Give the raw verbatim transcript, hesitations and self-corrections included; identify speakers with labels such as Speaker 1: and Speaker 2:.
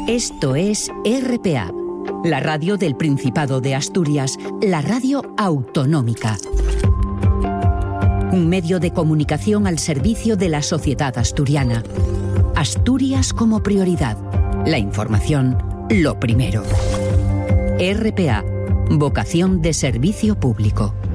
Speaker 1: Esto es R P A, la radio del Principado de Asturias, la radio autonómica. Un medio de comunicación al servicio de la sociedad asturiana. Asturias como prioridad. La información, lo primero. R P A, vocación de servicio público.